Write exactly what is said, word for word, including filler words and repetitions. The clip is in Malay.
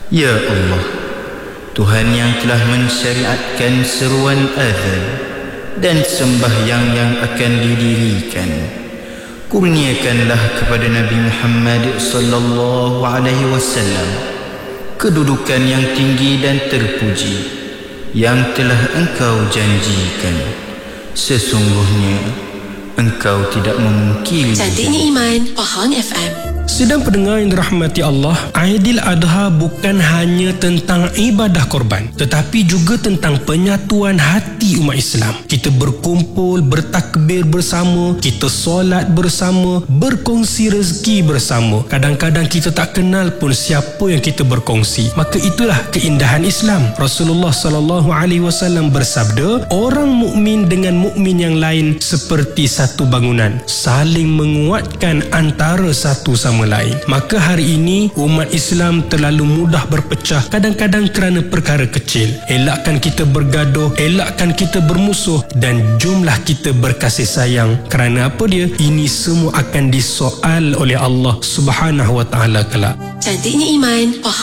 Ya Allah, Tuhan yang telah mensyariatkan seruan azan dan sembahyang yang akan didirikan, kurniakanlah kepada Nabi Muhammad sallallahu alaihi wasallam kedudukan yang tinggi dan terpuji yang telah Engkau janjikan. Sesungguhnya Engkau tidak memungkiri. Cantiknya Iman, Pahang F M. Sedang pendengar yang dirahmati Allah, Aidil Adha bukan hanya tentang ibadah korban, tetapi juga tentang penyatuan hati umat Islam. Kita berkumpul, bertakbir bersama, kita solat bersama, berkongsi rezeki bersama. Kadang-kadang kita tak kenal pun siapa yang kita berkongsi. Maka itulah keindahan Islam. Rasulullah sallallahu alaihi wasallam bersabda, orang mukmin dengan mukmin yang lain seperti satu bangunan, saling menguatkan antara satu sama lain. Maka hari ini umat Islam terlalu mudah berpecah, kadang-kadang kerana perkara kecil. Elakkan kita bergaduh, elakkan kita bermusuh, dan jumlah kita berkasih sayang. Kerana apa dia? Ini semua akan disoal oleh Allah Subhanahu wa taala kelak. Cantiknya Iman, Pahang